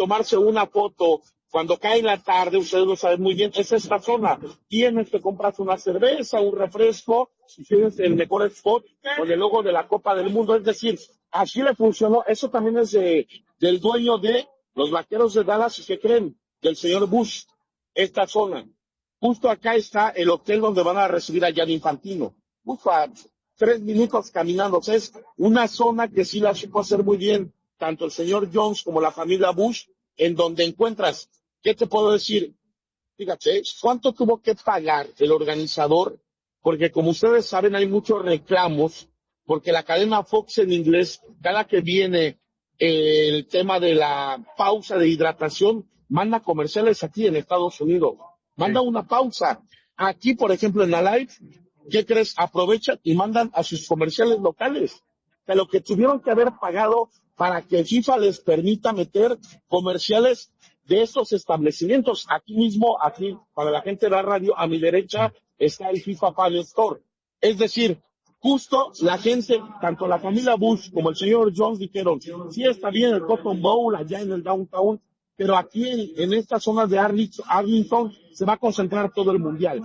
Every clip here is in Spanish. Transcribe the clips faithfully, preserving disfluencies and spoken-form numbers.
tomarse una foto cuando cae la tarde, ustedes lo saben muy bien, es esta zona. Tienes que comprar una cerveza, un refresco, si tienes el mejor spot con el logo de la Copa del Mundo. Es decir, aquí le funcionó. Eso también es de, del dueño de los Vaqueros de Dallas, y ¿qué creen? Del señor Bush, esta zona. Justo acá está el hotel donde van a recibir a Gianni Infantino. Justo a tres minutos caminando. O sea, es una zona que sí la supo hacer muy bien, tanto el señor Jones como la familia Bush, en donde encuentras, ¿qué te puedo decir? Fíjate, ¿cuánto tuvo que pagar el organizador? Porque como ustedes saben, hay muchos reclamos, porque la cadena Fox en inglés, cada que viene eh, el tema de la pausa de hidratación, manda comerciales aquí en Estados Unidos. Manda Sí. una pausa. Aquí, por ejemplo, en la live, ¿qué crees? Aprovechan y mandan a sus comerciales locales. De lo que tuvieron que haber pagado para que FIFA les permita meter comerciales de estos establecimientos. Aquí mismo, aquí, para la gente de la radio, a mi derecha está el FIFA Fan Store. Es decir, justo la gente, tanto la familia Bush como el señor Jones dijeron, sí está bien el Cotton Bowl allá en el downtown, pero aquí en, en estas zonas de Arlington, Arlington se va a concentrar todo el mundial.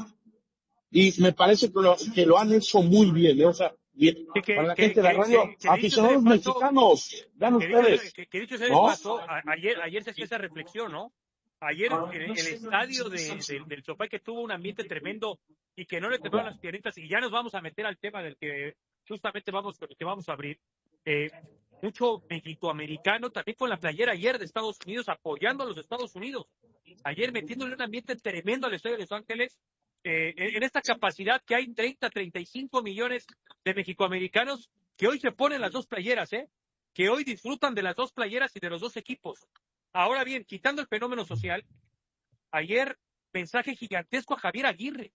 Y me parece que lo, que lo han hecho muy bien, ¿eh? O sea, bien, Sí, que, para la que, gente de la que, radio, que, que dicho sea aficionados de paso, mexicanos, vean que dicho, ustedes, que, que dicho sea de ¿no? paso, a- ayer, ayer se hacía esa reflexión, ¿no? Ayer en el, el estadio de, de- del SoFi, que tuvo un ambiente tremendo y que no le temblaron las piernitas, y ya nos vamos a meter al tema del que justamente vamos, que vamos a abrir. Eh, mucho mexicoamericano también con la playera ayer de Estados Unidos, apoyando a los Estados Unidos. Ayer metiéndole un ambiente tremendo al estadio de Los Ángeles, eh, en, en esta capacidad que hay treinta, treinta y cinco millones de mexicoamericanos que hoy se ponen las dos playeras, ¿eh? Que hoy disfrutan de las dos playeras y de los dos equipos. Ahora bien, quitando el fenómeno social, ayer mensaje gigantesco a Javier Aguirre.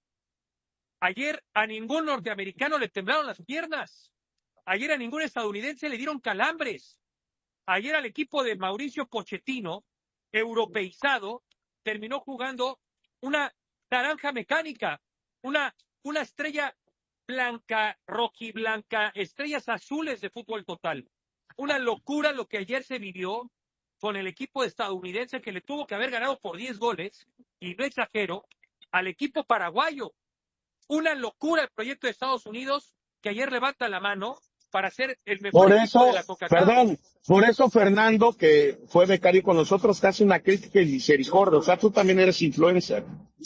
Ayer a ningún norteamericano le temblaron las piernas. Ayer a ningún estadounidense le dieron calambres. Ayer al equipo de Mauricio Pochettino, europeizado, terminó jugando una naranja mecánica, una, una estrella blanca, rojiblanca, estrellas azules de fútbol total. Una locura lo que ayer se vivió con el equipo estadounidense, que le tuvo que haber ganado por diez goles, y no exagero, al equipo paraguayo. Una locura el proyecto de Estados Unidos, que ayer levanta la mano para ser el mejor Por equipo eso, de la CONCACAF. perdón, por eso Fernando, que fue becario con nosotros, te hace una crítica y misericordia. O sea, tú también eres influencer.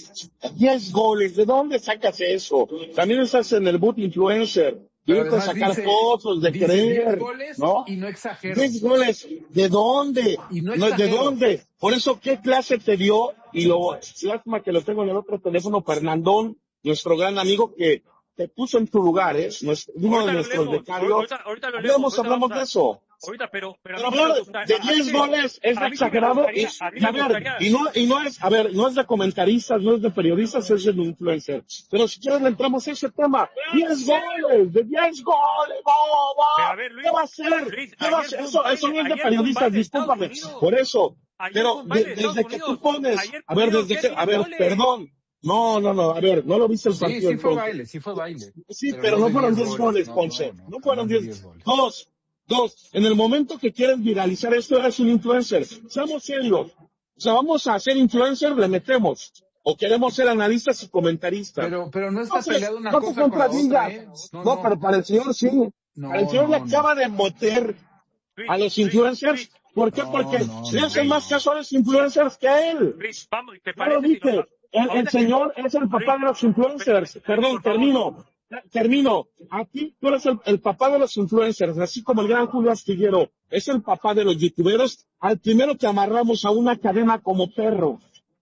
Diez goles, ¿de dónde sacas eso? También estás en el boot influencer. Pero Tienes que además sacar dice, fotos, de dice diez creer, goles ¿no? y no exagero. Diez goles, ¿de dónde? Y no No, ¿de exagero. dónde? Por eso, ¿qué clase te dio? Y lo, lástima que lo tengo en el otro teléfono, Fernandón, nuestro gran amigo, que te puso en tu lugar, ¿eh? Nuestro, uno Ahorita de lo nuestros leemos, becarios. ahorita, ahorita lo leemos, Hablemos, ahorita hablamos vamos a- de eso. Ahorita, pero, pero, Pero a mí sí me hablar gustaría- de a mí diez sí- goles es a mí sí me exagerado. gustaría- Y, a mí y me a ver, gustaría- y no, y no es, a ver, no es de comentaristas, no es de periodistas, es de influencer. Pero si quieres le entramos a ese tema. diez goles, de diez goles, ¡oh, oh! Pero a ver, Luis, ¿Qué va a hacer? Luis, ¿Qué va a ayer hacer? fue un Eso, baile, eso no es de ayer fue un periodistas, baile de Estados discúlpame. Unidos. Por eso. Ayer Pero fue un baile de- de Estados desde que Unidos. tú pones, Ayer a ver, pudieron desde ser que, a diez ver, goles. perdón. No, no, no, a ver, no lo viste el Sí, partido sí fue entonces. baile, sí fue baile. Sí, pero, no de fueron diez diez goles, No, Ponce. no, No, no, fueron jamás de diez. diez goles. Dos, dos. En el momento que quieres viralizar esto, eres un influencer. Seamos serios. O sea, vamos a ser influencer, le metemos. O queremos ser analistas y comentaristas. Pero, pero no está se- peleada una no se cosa con la otra, contradigan. ¿eh? No, No, no. pero para el señor sí. No, Para el señor le no, acaba no. de meter Luis, a los Luis, influencers. Luis, ¿Por qué? No, Porque no, le no, hacen no. más caso a los influencers que a él. Luis, vamos, ¿te Ya lo parece? si dije. nos- El, el ahorita que- señor es el papá Luis, de los influencers. Luis, Perdón, por favor. termino. Termino. Aquí tú eres el, el papá de los influencers, así como el gran Julio Astillero es el papá de los youtuberos, al primero que amarramos a una cadena como perro.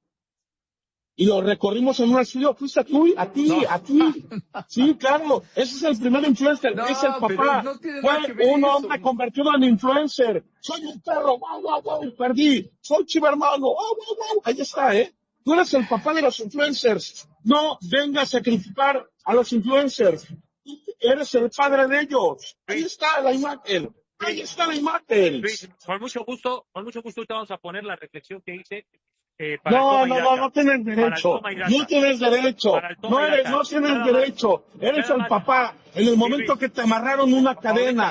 Y lo recorrimos en un estudio, fuiste tú, a ti, No. a ti. Sí, claro, ese es el primer influencer, No, es el pero papá. no tiene nada que Fue ver un eso. hombre convertido en influencer. Soy un perro, guau, guau, guau, perdí. Soy chivermano, guau, guau, guau. Ahí está, ¿eh? Tú eres el papá de los influencers. No vengas a criticar a los influencers. Tú eres el padre de ellos. Ahí está la imagen. Ahí está la imagen. Luis, con mucho gusto, con mucho gusto te vamos a poner la reflexión que hice. Eh, para el No, toma y no, daca. no, no tienes Para el derecho. toma y daca. No tienes derecho. Para el toma No y eres, daca. no tienes Nada más. derecho. Eres Nada el más. papá. En el momento Luis. que te amarraron una cadena,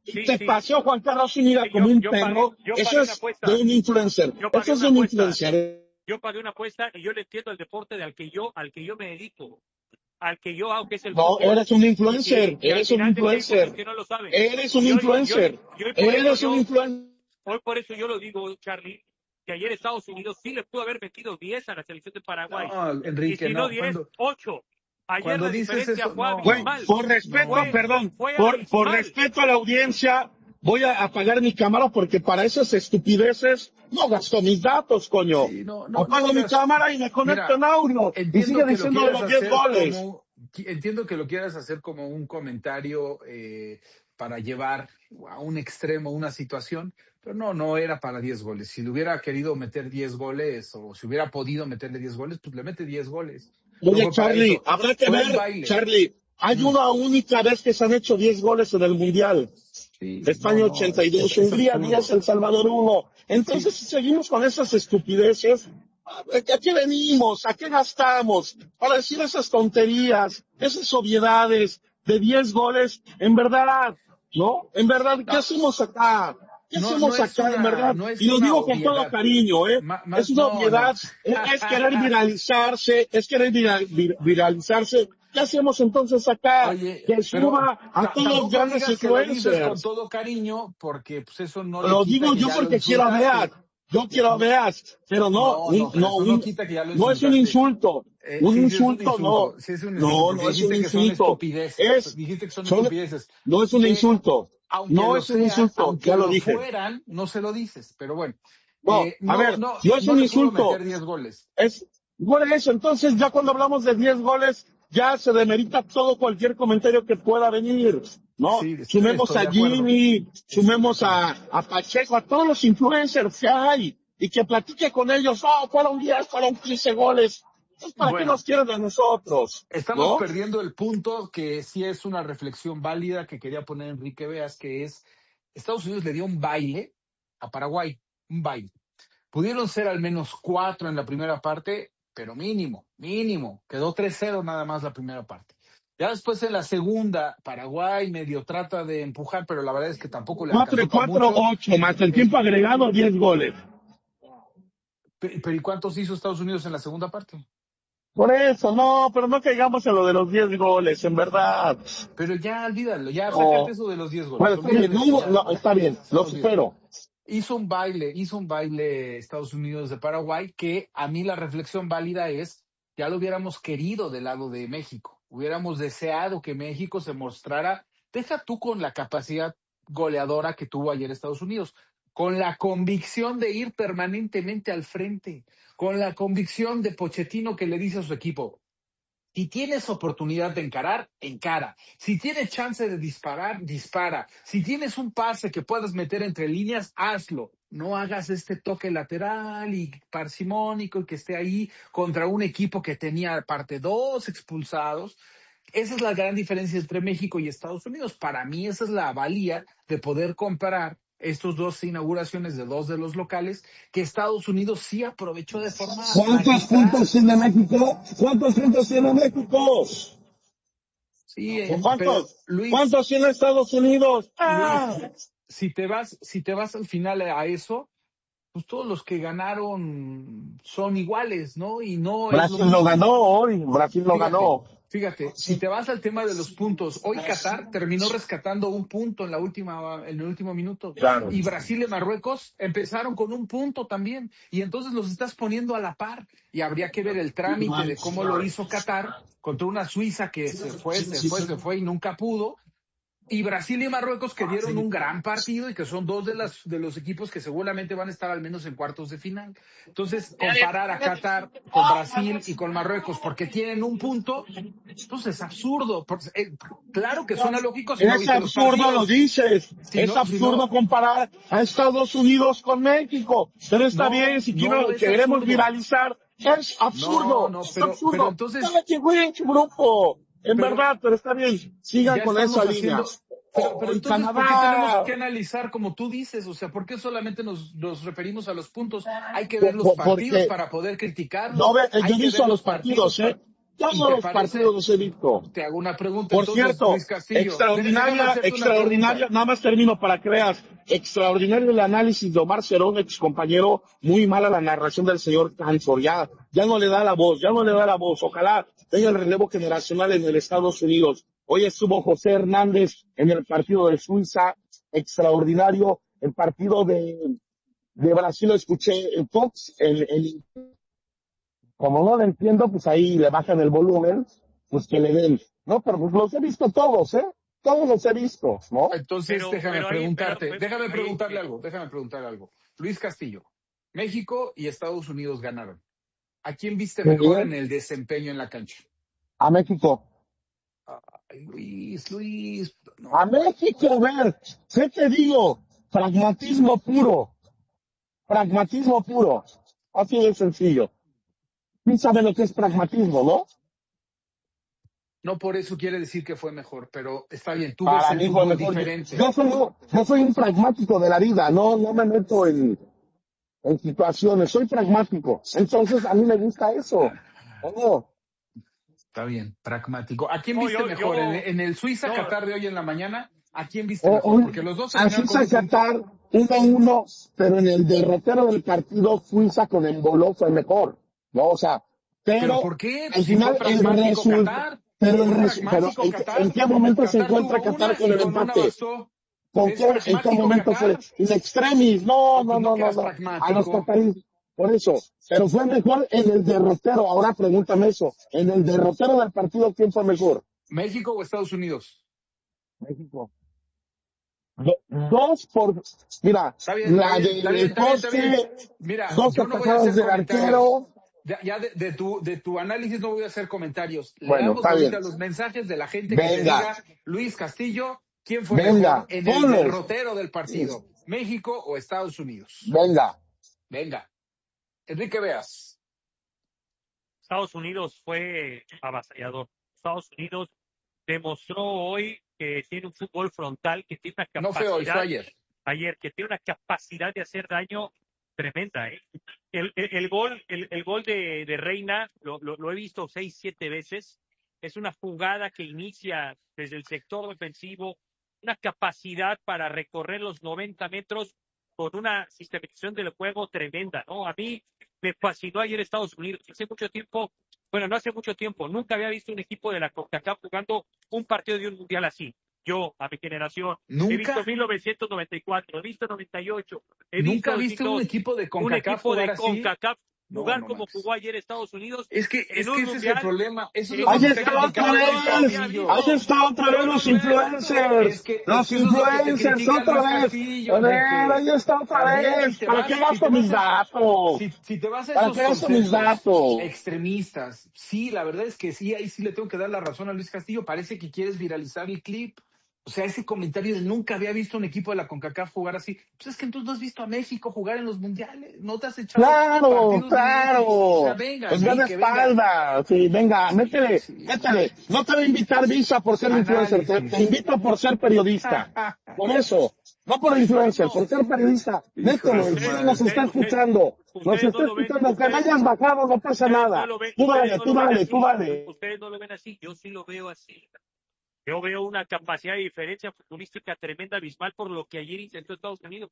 Sí, te sí. paseó Juan Carlos Zúñiga Sí, como yo, un yo perro. pagué, yo Eso pagué una es apuesta. de un influencer. Yo pagué Eso es una de un apuesta. influencer. Yo pagué una apuesta y yo le entiendo el deporte de al que yo, al que yo me dedico, al que yo hago, que es el No, fútbol. eres un Y, influencer. y al Eres un final del día hay muchos influencer. que no lo saben. Eres un Y hoy, y hoy, influencer. y hoy por eso Eres un yo, influencer. hoy por eso yo lo digo, Charlie, que ayer Estados Unidos sí le pudo haber metido diez a la selección de Paraguay. No, Y Enrique, si no no. diez, Cuando, ocho. Ayer cuando la dices diferencia eso, fue Güey, no, abismal. por respeto, Fue, no. perdón, fue por, por abismal. respeto a la audiencia, voy a apagar mi cámara porque para esas estupideces no gasto mis datos, coño. Sí, no, no, no Apago mi digas. cámara y me conecto Mira, en audio. Y entiendo sigue que lo diciendo de quieras los diez hacer goles. como, qui- entiendo que lo quieras hacer como un comentario eh, para llevar a un extremo una situación, pero no, no era para diez goles. Si le hubiera querido meter diez goles o si hubiera podido meterle diez goles, pues le mete diez goles. No Oye, fue para Charlie, eso. habrá que Fue un ver, baile. Charlie, hay Mm, una única vez que se han hecho diez goles en el Mundial. sí, no, España no, ochenta y es, es, dos, es Hungría diez, absurdo. El Salvador uno. Sí, Entonces, si seguimos con esas estupideces, ¿a qué venimos? ¿A qué gastamos? Para decir esas tonterías, esas obviedades de diez goles, en verdad, ¿no? En verdad, ¿qué no, hacemos acá? ¿Qué no, no hacemos es acá, en una, verdad? no Y es lo una digo con todo obviedad. cariño, ¿eh? Ma- Es más, una no, no. obviedad, es, es querer viralizarse, es querer vira- vir- viralizarse. ¿Qué hacemos entonces acá? Oye, Que pero suba a ta- todos los tampoco grandes digas que lo dices con influencers. todo cariño, porque pues eso no le Lo quita digo que yo ya lo porque quiero a Beat. insultaste. Yo quiero a No, Beat, pero no, no, un- no, pero no, eso no un- quita que ya lo no es un insultaste. insulto. Eh, Un sí, sí es un insulto, no. insulto, sí es un insulto, No, porque no es un dijiste que son insulto. estupideces, Es, dijiste que son son, estupideces, no es un que insulto. aunque No lo es un sean, insulto, aunque ya lo lo dije. fueran, no se lo dices, pero bueno, No, eh, a no, ver, no, no es no un le pudo meter insulto. diez goles. Es, por eso, entonces ya cuando hablamos de diez goles, ya se demerita todo cualquier comentario que pueda venir, ¿no? Sí, estoy, Sumemos estoy a de acuerdo, Jimmy, estoy de sumemos acuerdo. a, a Pacheco, a todos los influencers que hay, y que platique con ellos, oh, fueron diez, fueron quince goles. Entonces, ¿para qué nos Bueno, quieren a nosotros? estamos ¿No? perdiendo el punto que sí es una reflexión válida que quería poner Enrique Beas, que es Estados Unidos le dio un baile a Paraguay, un baile. Pudieron ser al menos cuatro en la primera parte, pero mínimo, mínimo. Quedó tres cero nada más la primera parte. Ya después en la segunda, Paraguay medio trata de empujar, pero la verdad es que tampoco le Cuatro y alcanzó para cuatro, mucho. ocho, más el Eh, tiempo agregado, diez goles. pe- pero ¿y cuántos hizo Estados Unidos en la segunda parte? Por eso, no, pero no caigamos en lo de los diez goles, en verdad. Pero ya olvídalo, ya sácate No. eso de los diez Bueno, goles, está bien, olvídate no, eso, hubo- ya, no, está bien, lo olvídalo. supero. Hizo un baile, hizo un baile Estados Unidos de Paraguay, que a mí la reflexión válida es, ya lo hubiéramos querido del lado de México, hubiéramos deseado que México se mostrara, deja tú con la capacidad goleadora que tuvo ayer Estados Unidos, con la convicción de ir permanentemente al frente, con la convicción de Pochettino que le dice a su equipo, si tienes oportunidad de encarar, encara. Si tienes chance de disparar, dispara. Si tienes un pase que puedas meter entre líneas, hazlo. No hagas este toque lateral y parsimónico y que esté ahí contra un equipo que tenía aparte dos expulsados. Esa es la gran diferencia entre México y Estados Unidos. Para mí esa es la valía de poder comparar estos dos inauguraciones de dos de los locales que Estados Unidos sí aprovechó de forma ¿Cuántos puntos magistral. tiene México? ¿Cuántos puntos tiene México? Sí, eh, pero ¿Cuántos? Luis, ¿Cuántos tiene Estados Unidos? ¡Ah! Luis, si te vas, si te vas al final a eso, pues todos los que ganaron son iguales, ¿no? Y no es lo Brasil lo mismo. ganó hoy, Brasil lo Fíjate, ganó. fíjate, si te vas al tema de los puntos, hoy Qatar terminó rescatando un punto en la última, en el último minuto. Claro. Y Brasil y Marruecos empezaron con un punto también. Y entonces los estás poniendo a la par. Y habría que ver el trámite de cómo lo hizo Qatar contra una Suiza que se fue, se fue, se fue y nunca pudo. Y Brasil y Marruecos que dieron un gran partido y que son dos de las de los equipos que seguramente van a estar al menos en cuartos de final. Entonces, comparar a Qatar con Brasil y con Marruecos porque tienen un punto, pues es absurdo. Porque, eh, claro que suena lógico si no Es viste los absurdo, lo partidos. dices. Si Es no, si absurdo no, comparar a Estados Unidos con México. Pero está no, bien, si no quiero, lo es queremos absurdo. viralizar. Es No, absurdo, no, es pero, pero absurdo. entonces, Cada quien juega en su grupo. En pero verdad, pero está bien. Sigan ya con estamos esa línea. haciendo, pero, pero Oh, y entonces, ¿por qué tenemos Canadá. que analizar como tú dices? O sea, ¿por qué solamente nos, nos referimos a los puntos? Hay que ver Por- los por- partidos porque para poder criticarlos. no ve, yo Hay he que visto ver los los partidos, partidos. ¿eh? Todos los parece? partidos los he visto. Te hago una pregunta. Por Entonces, cierto, Luis Castillo, déjame extraordinaria, hacerte una extraordinaria, pregunta. nada más termino para que veas, extraordinario el análisis de Omar Cerón, ex compañero, muy mala la narración del señor Cantor, ya, ya no le da la voz, ya no le da la voz, ojalá tenga el relevo generacional en el Estados Unidos. Hoy estuvo José Hernández en el partido de Suiza, extraordinario, el partido de, de Brasil lo escuché en Fox, en, en, como no lo entiendo, pues ahí le bajan el volumen, pues que le den, ¿no? Pero pues los he visto todos, ¿eh? Todos los he visto, ¿no? Entonces, Pero, déjame pero ahí, pero, preguntarte, pero, déjame ahí, preguntarle eh, algo, déjame preguntarle algo. Luis Castillo, México y Estados Unidos ganaron. ¿A quién viste Muy mejor en bien. el desempeño en la cancha? A México. Ay, Luis, Luis, no. A México, ver, ¿qué te digo? Pragmatismo puro. Pragmatismo puro. Así de sencillo. ¿Tú sabes lo que es pragmatismo, no? No por eso quiere decir que fue mejor, pero está bien, tú ves Para el mí fue fútbol mejor. Yo, diferente. yo soy, yo soy un pragmático de la vida, no, no me meto en, en situaciones, soy pragmático. Entonces a mí me gusta eso. ¿No? Está bien, pragmático. ¿A quién no, viste yo, mejor? ¿En, yo, en el Suiza no, Qatar de hoy en la mañana? ¿A quién viste O, mejor? o, Porque los dos a terminaron con Suiza un punto. Qatar uno a uno, pero en el derrotero del partido Suiza con Embolo fue mejor, ¿no? O sea, ¿Pero pero por qué? al Si fue final el pragmático resultado, Qatar, pero, el fue resu- pero pragmático ¿en, qué- en Qatar. qué momento se Qatar encuentra tuvo Qatar una con y el con una empate? bastó. ¿Con ¿Es qué, en qué pragmático momento fue? Qatar? In extremis, no, No, no, pues no no, que no, eras no, a los pragmático. cataríes, por eso, pero fue mejor en el derrotero, ahora pregúntame eso, en el derrotero del partido, ¿quién fue mejor? ¿México o Estados Unidos? México. Do- dos por, mira, Está bien, está la bien, está bien, del está bien, está bien. poste, Mira, dos yo no voy a atajadas hacer del comentarios. arquero. Ya, ya de, de tu, de tu análisis no voy a hacer comentarios. Bueno, Leamos está ahorita bien. los mensajes de la gente que te Venga, diga, Luis Castillo, ¿quién fue mejor venga, en el ponlos. derrotero del partido? ¿México o Estados Unidos? Venga. Venga. Enrique Veas. Estados Unidos fue avasallador. Estados Unidos demostró hoy que tiene un fútbol frontal, que tiene una No fue hoy, fue capacidad, ayer. ayer, que tiene una capacidad de hacer daño tremenda. ¿eh? El, el, el gol, el, el gol de, de Reina, lo, lo, lo he visto seis, siete veces. Es una jugada que inicia desde el sector defensivo, una capacidad para recorrer los noventa metros con una sistematización del juego tremenda, ¿no? A mí me fascinó ayer Estados Unidos. Hace mucho tiempo, bueno, no hace mucho tiempo, nunca había visto un equipo de la CONCACAF jugando un partido de un mundial así. Yo, a mi generación, he visto ¿Nunca? mil novecientos noventa y cuatro, he visto noventa y ocho, he ¿Nunca visto viste un dos, equipo de un CONCACAF equipo jugar de así? CONCACAF No, jugar no como mames. jugó ayer Estados Unidos Es que, en es un que ese es el mundial. problema. Eso es lo En que Ahí un me está está mundial otra criticando yo Luis no lo había vez. Castillo. Ahí visto. está otra vez Yo no los lo había visto. Es influencers. que, es Los que eso es lo que te influencers critica otra Luis vez. Castillo, A ver, Enrique. ahí está otra También si vez. te ¿Para vas, qué si gasto te mis vas a, datos? si, si te vas a ¿Para esos qué gasto mis conceptos datos? extremistas, sí, la verdad es que sí, ahí sí le tengo que dar la razón a Luis Castillo. Parece que quieres viralizar el clip. O sea, ese comentario de nunca había visto un equipo de la CONCACAF jugar así. Pues es que entonces no has visto a México jugar en los mundiales. No te has echado Claro, partidos directos. O sea, claro. venga, Pues ve de Enrique, venga. espalda. Sí, venga, métele, Sí. métele. No te voy a invitar Visa por ser influencer, te, te Análisis. invito por ser periodista. Por eso. No por influencer, por ser periodista. Hijo de Pero Métele, su el Chile usted, nos madre. está usted, usted, escuchando. Nos ustedes no está lo ven, escuchando. Que me ustedes, hayas bajado, no pasa ustedes no nada. lo ven, Tú ustedes dale, no tú lo ven dale, tú así, dale. ustedes no lo ven así, yo sí lo veo así. Yo veo una capacidad de diferencia futbolística tremenda, abismal por lo que ayer intentó Estados Unidos.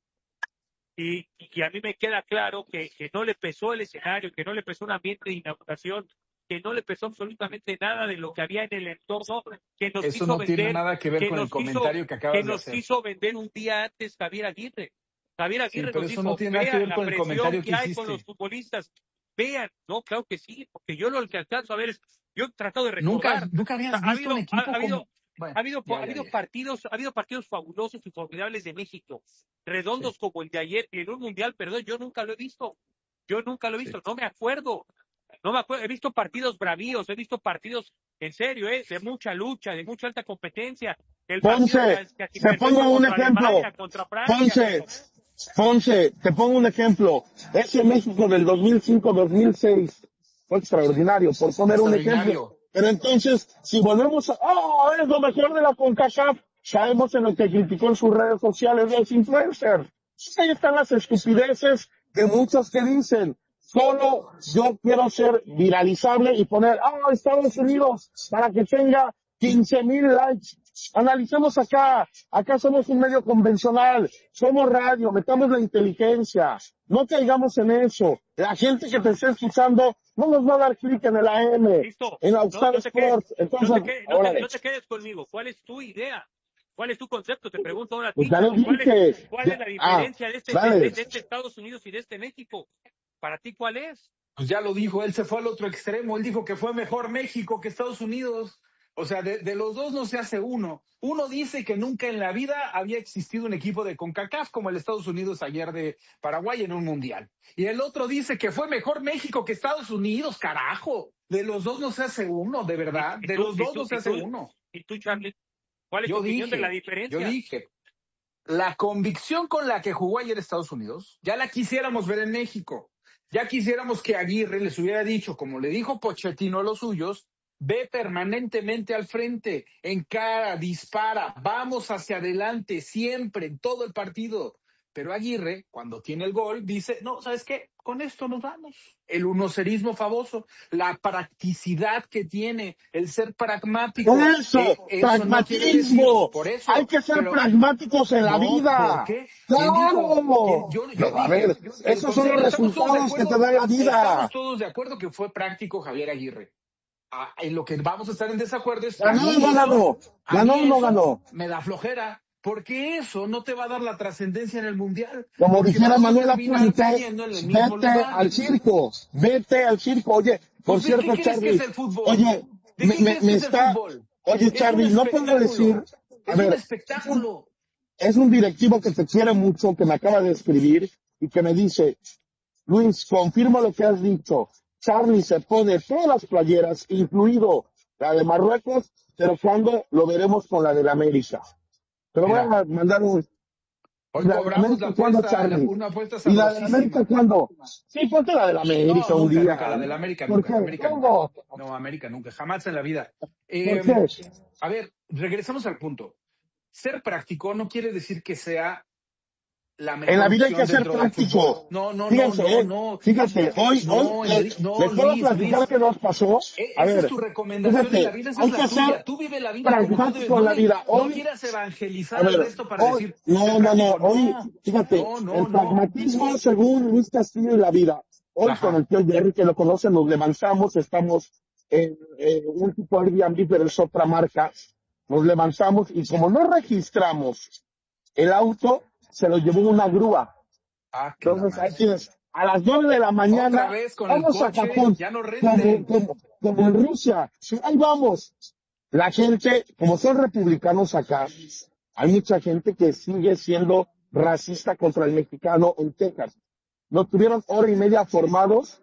Y, y que a mí me queda claro que, que no le pesó el escenario, que no le pesó un ambiente de inauguración, que no le pesó absolutamente nada de lo que había en el entorno, que nos Eso quiso no tiene vender, nada que ver que con el nos quiso, comentario que que acabas de nos hacer. quiso vender un día antes Javier Aguirre. Javier Sí, Aguirre pero nos eso no dijo, tiene nada que vean ver la con el presión comentario que que hay con los hiciste. futbolistas. Vean, no, claro que sí, porque yo lo que alcanzo a ver es, yo he tratado de Nunca, recordar, nunca o sea, habías ha visto un habido, ha, equipo ha habido, como... Bueno, ha habido, ya, ha ya, habido ya. partidos, ha habido partidos fabulosos y formidables de México, redondos Sí, como el de ayer en un mundial, perdón, yo nunca lo he visto. Yo nunca lo he sí. visto, no me acuerdo. No me acuerdo, he visto partidos bravíos, he visto partidos en serio, ¿eh? De mucha lucha, de mucha alta competencia. El partido Ponce, casi, casi te perfecto pongo un contra ejemplo. Alemania, contra Francia. Ponce, Ponce, te pongo un ejemplo. Ese México del dos mil cinco dos mil seis fue extraordinario, por poner un ejemplo. Extraordinario. Pero entonces, si volvemos a, oh, es lo mejor de la CONCACAF, sabemos en lo que criticó en sus redes sociales los influencers. Ahí están las estupideces de muchos que dicen, Solo yo quiero ser viralizable y poner, ah, Estados Unidos, para que tenga quince mil likes. Analicemos acá, acá somos un medio convencional, somos radio, metamos la inteligencia, no caigamos en eso. La gente que te esté escuchando no nos va a dar clic en el A M, Listo. en No, Austar no te quedes, Sports, entonces, no te quedes, no te- órale. no te quedes conmigo. ¿Cuál es tu idea? ¿Cuál es tu concepto? Te pregunto ahora a Pues ti. ya lo ¿Cuál dije. es, cuál es Ya- la ah, diferencia de este, de, dale. de- de este Estados Unidos y de este México? Para ti, ¿cuál es? Pues ya lo dijo, él se fue al otro extremo, él dijo que fue mejor México que Estados Unidos. O sea, de, de los dos no se hace uno. Uno dice que nunca en la vida había existido un equipo de CONCACAF como el Estados Unidos ayer de Paraguay en un mundial. Y el otro dice que fue mejor México que Estados Unidos, carajo. De los dos no se hace uno, de verdad. ¿Y De tú- los y dos tú- no se y hace tú- uno. ¿Y tú, Charlie? ¿Cuál es tu Yo opinión de la dije, diferencia? yo dije, la convicción con la que jugó ayer Estados Unidos, ya la quisiéramos ver en México. Ya quisiéramos que Aguirre les hubiera dicho, como le dijo Pochettino a los suyos, ve permanentemente al frente, encara, dispara, vamos hacia adelante, siempre, en todo el partido. Pero Aguirre, cuando tiene el gol, dice, no, ¿sabes qué? Con esto nos vamos. El unocerismo famoso, la practicidad que tiene, el ser pragmático. Por eso, eh, eso no quiere decir, pragmatismo. por eso. Hay que ser pero- pragmáticos en la no, vida. ¿por qué? ¿Quién ¡Claro! dijo? ¿Quién? Yo, yo No, a dije, ver, pero esos son los considera- estamos todos de resultados que te acuerdo- da la vida. Estamos todos de acuerdo que fue práctico Javier Aguirre. Ah, en lo que vamos a estar en desacuerdo es que a ¿Ganó mí o no eso- ganó? a ¿Ganó mí o no eso ganó? me da flojera, porque eso no te va a dar la trascendencia en el Mundial. Como Porque dijera vamos a Manuela terminar Puente, cayendo en el mismo vete lugar. al circo, vete al circo. Oye, por Pues, ¿de qué cierto, crees que Charlie, es el fútbol? oye, ¿De me, qué me, crees me que es el está, fútbol? oye, Es un Charlie, no puedo decir, espectáculo. a Es un ver, espectáculo. es un directivo que te quiere mucho, que me acaba de escribir y que me dice, Luis, confirmo lo que has dicho. Charlie se pone todas las playeras, incluido la de Marruecos, pero cuando lo veremos con la del América. Pero voy Mira. a mandar un... Hoy ¿Y la de cobramos América la cuándo, apuesta, la- Charlie? una apuesta ¿Y la de América sabrosísima. cuándo? Sí, ponte la de la América No, un nunca, día. nunca, la del América ¿Por nunca, qué? América nunca. ¿Cómo? No, América nunca, jamás en la vida. ¿Por Eh, qué? a ver, regresamos al punto. Ser práctico no quiere decir que sea la mejor En la vida hay que opción ser dentro del práctico. fútbol. No, no, Fíjense, no, eh, no, no. fíjate, hoy, No, hoy, eh, Enrique, no, les puedo Luis, platicar Luis. qué nos pasó. E- A Esa ver, es tu recomendación fíjate, en la vida, esa hay es la que tuya. ser Tú vive la vida como tú debes. pragmático en No, la le- vida. no Hoy, quieras evangelizar a al ver, resto para hoy, decir, no, ser no, no, práctico. hoy, No, fíjate, no, no, el no. pragmatismo según Luis Castillo y la vida. Hoy Ajá. con el tío Jerry, que lo conocen, nos levantamos, estamos en, en un tipo Airbnb, pero es otra marca. Nos levantamos y como no registramos el auto, se lo llevó una grúa. Ah, que la Entonces ahí madre. tienes, a las nueve de la mañana, Otra vez con el vamos a coche, Japón, ya no como, renten. como, como en Rusia. Sí, ahí vamos. La gente, como son republicanos acá, hay mucha gente que sigue siendo racista contra el mexicano en Texas. Nos tuvieron hora y media formados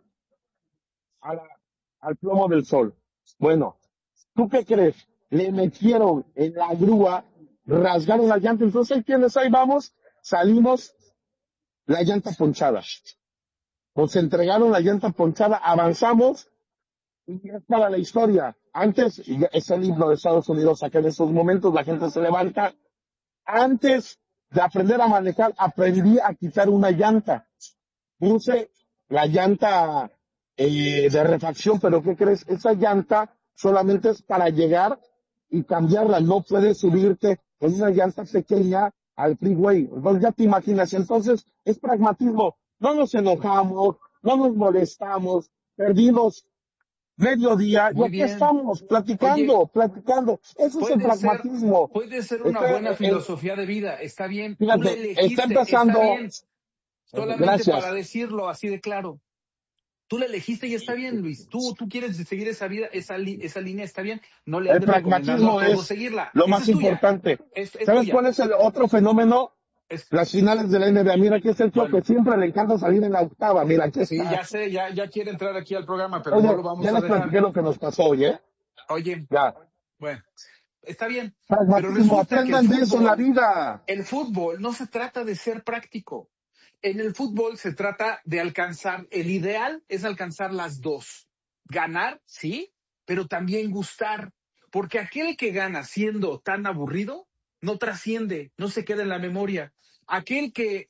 a la- al plomo del sol. Bueno, ¿tú qué crees? Le metieron en la grúa, rasgaron la llanta, entonces ahí tienes, ahí vamos, salimos, la llanta ponchada. Nos entregaron la llanta ponchada, avanzamos, y ya es para la historia. Antes, y ya es el himno de Estados Unidos, acá en estos momentos la gente se levanta. Antes de aprender a manejar, aprendí a quitar una llanta. Puse la llanta eh, de refacción, pero ¿qué crees? Esa llanta solamente es para llegar y cambiarla. No puedes subirte con una llanta pequeña al freeway. Entonces ya te imaginas. Entonces es pragmatismo. No nos enojamos, no nos molestamos, perdimos medio día y Muy aquí bien. estamos platicando, Oye, platicando. Eso es el puede ser, pragmatismo. puede ser una Está, buena eh, eh, filosofía de vida. Está bien. Tú la fíjate, está elegiste. empezando. Está bien. Solamente Gracias. para decirlo así de claro. Tú la elegiste y está bien, Luis. Tú, tú quieres seguir esa vida, esa, li- esa línea, está bien. No le El andes recomendando pragmatismo a todos es seguirla. lo Esa más es tuya. importante. Es, es ¿Sabes tuya. cuál es el otro fenómeno? Es- Las finales de la N B A. Mira, aquí está el tío Bueno. que siempre le encanta salir en la octava. Mira, aquí Sí, está. ya sé, ya, ya quiere entrar aquí al programa, pero Oye, no lo vamos ya a les dejar. platiqué lo que nos pasó hoy, ¿eh? Oye, Ya. bueno, está bien. Pero Pragmatismo, resulta que el aprendan de eso en la fútbol, vida. el fútbol no se trata de ser práctico. En el fútbol se trata de alcanzar, el ideal es alcanzar las dos. Ganar, sí, pero también gustar. Porque aquel que gana siendo tan aburrido, no trasciende, no se queda en la memoria. Aquel que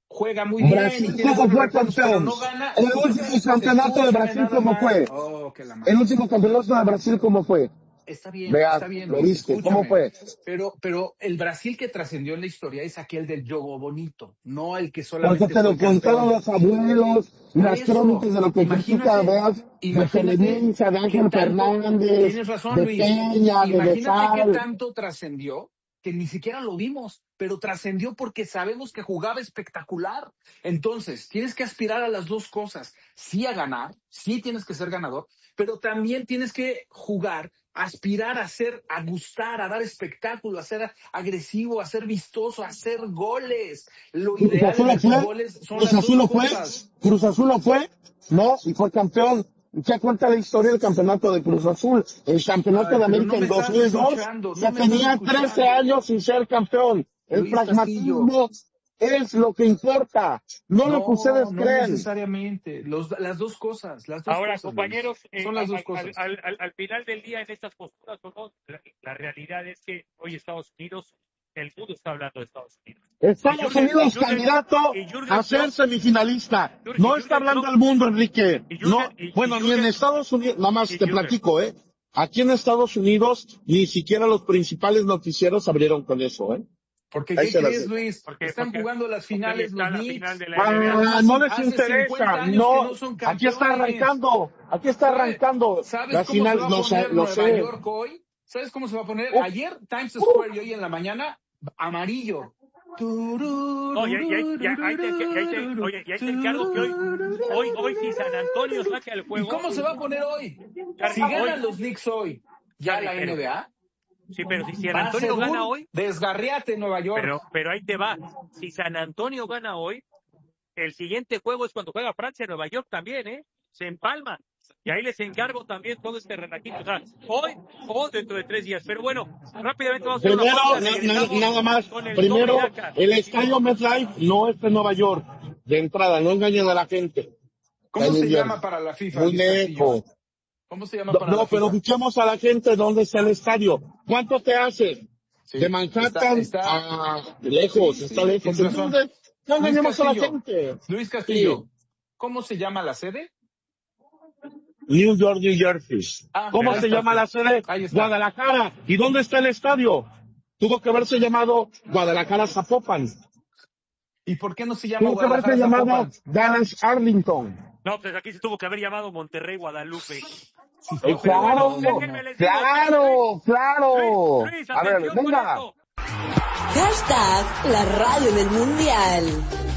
juega muy bien. Brasil, ¿cómo fue campeón? No gana, el último campeonato de Brasil, ¿cómo fue? Oh, el último campeonato de Brasil, ¿cómo fue? Está bien, Vea, está bien. ¿lo Luis, viste? escúchame. ¿Cómo fue? Pero, pero el Brasil que trascendió en la historia es aquel del juego bonito, no el que solamente Porque te lo fue contaron campeón. los abuelos, y las Eso, crónicas de lo que critica, veas, de imagínate Televisa, de Ángel qué tanto- Fernández, Tienes razón, de Luis. Peña, de Imagínate qué Besal. tanto trascendió que ni siquiera lo vimos, pero trascendió porque sabemos que jugaba espectacular. Entonces, tienes que aspirar a las dos cosas. Sí a ganar, sí tienes que ser ganador, pero también tienes que jugar, aspirar a ser, a gustar, a dar espectáculo, a ser agresivo, a ser vistoso, a hacer goles. Lo Cruz ideal Azul en lo estos fue, goles son Cruz las Azul lo dos fue, cosas. Cruz Azul lo fue, no, y fue campeón. ¿Qué cuenta la historia del campeonato de Cruz Azul? El campeonato Ay, de pero América no me en estás dos mil dos escuchando, no se me estás tenía escuchando. trece años sin ser campeón. El Luis pragmatismo es lo que importa, no, lo que ustedes no creen. necesariamente. Los, las dos cosas, las dos Ahora, cosas, compañeros, Luis. eh, Son las al, dos al, cosas. al, al, al final del día, en estas posturas o no, la, la realidad es que hoy Estados Unidos, el mundo está hablando de Estados Unidos. Estados Y Jürgen- Unidos y Jürgen- candidato y Jürgen a ser Klopp- semifinalista. Jürgen- No y está Jürgen hablando Klopp- el mundo, Enrique. y Jürgen- No, y- y bueno, ni en Jürgen- Estados Unidos, nada más y te Jürgen. platico, ¿eh? Aquí en Estados Unidos ni siquiera los principales noticieros abrieron con eso, ¿eh? Porque, Ahí ¿qué se las crees, dejo. Luis? Porque- Están porque- jugando las porque finales está los la Knicks. final de la N B A. Ah, no les Hace interesa, cincuenta años no, que no son aquí está campeones. arrancando, aquí está ¿Sabe- arrancando. ¿Sabes Las cómo se finales, va a no poner sé, lo Nueva sé. York hoy? ¿Sabes cómo se va a poner? Uf. Ayer Times Square y hoy en la mañana amarillo. No, ya, ya, ya, ahí te, ya, ahí te- oye, ya te encargo que hoy, hoy, hoy si San Antonio saca el ¿Y juego. cómo se va a poner hoy? Charlie, Si ganan hoy- los Knicks hoy, ya Charlie, la pero- N B A, Sí, pero si San va a Antonio ser gana un hoy, desgarriate en Nueva York. pero, pero ahí te va. Si San Antonio gana hoy, el siguiente juego es cuando juega Francia, Nueva York también, ¿eh? Se empalman. Y ahí les encargo también todo este relajito. O sea, hoy o dentro de tres días. Pero bueno, rápidamente vamos a hacer una Primero, pausa, na- regresamos na- nada más, con el primero, Tony Dakar. el estadio MetLife no es en Nueva York, de entrada, no engañen a la gente. ¿Cómo Está se muy bien. llama para la FIFA? Muy Luis Castillo? lejos. ¿Cómo se llama No, para no, la pero FIFA? busquemos a la gente dónde está el estadio. ¿Cuánto te hace? Sí, De Manhattan está- está- a lejos, Sí, está sí, lejos. tienes razón. Entonces, no Luis engañemos a la Castillo. gente. Luis Castillo, Sí. ¿cómo se llama la sede? New York, New Jersey. Ah, ¿Cómo ahí se está. llama la sede? Ahí está. Guadalajara. ¿Y dónde está el estadio? Tuvo que haberse llamado Guadalajara Zapopan. ¿Y por qué no se llama Tuvo que haberse Guadalajara llamado Zapopan? Dallas Arlington. No, pues aquí se tuvo que haber llamado Monterrey Guadalupe. Eh, pero claro, bueno, déjenme les digo, claro, claro. Luis, Luis, A ver, atención con venga. esto. Hashtag la radio del mundial.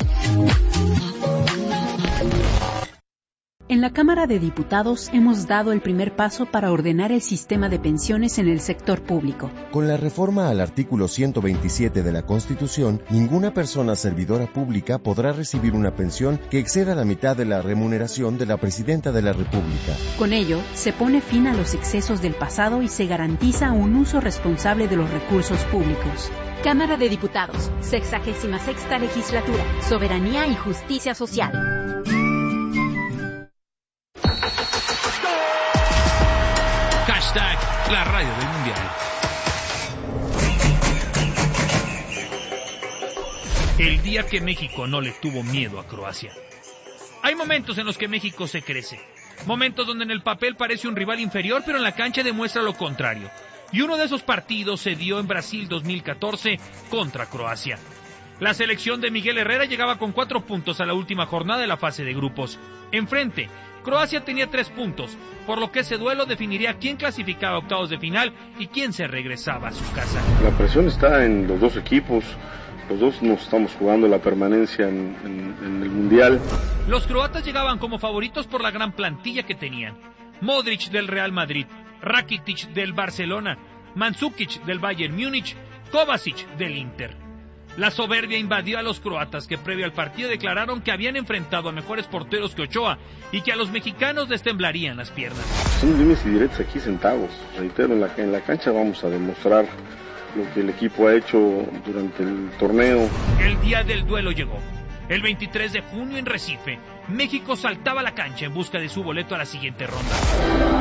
En la Cámara de Diputados hemos dado el primer paso para ordenar el sistema de pensiones en el sector público. Con la reforma al artículo ciento veintisiete de la Constitución, ninguna persona servidora pública podrá recibir una pensión que exceda la mitad de la remuneración de la Presidenta de la República. Con ello, se pone fin a los excesos del pasado y se garantiza un uso responsable de los recursos públicos. Cámara de Diputados, sexagésima sexta legislatura, soberanía y justicia social. Hashtag la radio del mundial. El día que México no le tuvo miedo a Croacia. Hay momentos en los que México se crece. Momentos donde en el papel parece un rival inferior, pero en la cancha demuestra lo contrario. Y uno de esos partidos se dio en Brasil dos mil catorce contra Croacia. La selección de Miguel Herrera llegaba con cuatro puntos a la última jornada de la fase de grupos. Enfrente, Croacia tenía tres puntos, por lo que ese duelo definiría quién clasificaba a octavos de final y quién se regresaba a su casa. La presión está en los dos equipos, los dos nos estamos jugando la permanencia en, en, en el Mundial. Los croatas llegaban como favoritos por la gran plantilla que tenían. Modric del Real Madrid, Rakitic del Barcelona, Mandzukic del Bayern Múnich, Kovacic del Inter. La soberbia invadió a los croatas que previo al partido declararon que habían enfrentado a mejores porteros que Ochoa y que a los mexicanos les temblarían las piernas. Son dimes y diretes aquí sentados. Reitero, en la, en la cancha vamos a demostrar lo que el equipo ha hecho durante el torneo. El día del duelo llegó. El veintitrés de junio en Recife, México saltaba a la cancha en busca de su boleto a la siguiente ronda.